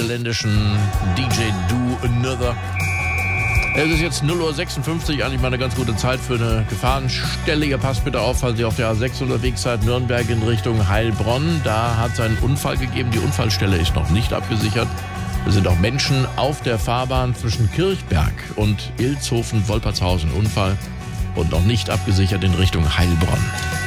niederländischen DJ Do Another. Es ist jetzt 0:56 Uhr, eigentlich mal eine ganz gute Zeit für eine Gefahrenstelle. Ihr passt bitte auf, falls ihr auf der A6 unterwegs seid, Nürnberg in Richtung Heilbronn. Da hat es einen Unfall gegeben. Die Unfallstelle ist noch nicht abgesichert. Es sind auch Menschen auf der Fahrbahn zwischen Kirchberg und Ilzhofen-Wolpertshausen. Unfall und noch nicht abgesichert in Richtung Heilbronn.